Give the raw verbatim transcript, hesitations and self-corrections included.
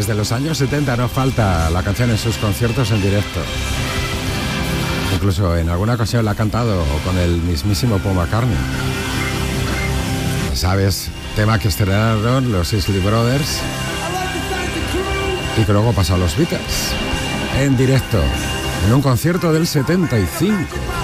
desde los años setenta no falta la canción en sus conciertos en directo. Incluso en alguna ocasión la ha cantado con el mismísimo Paul McCartney. ¿Sabes? Tema que estrenaron los Isley Brothers y que luego pasó a los Beatles en directo en un concierto del setenta y cinco.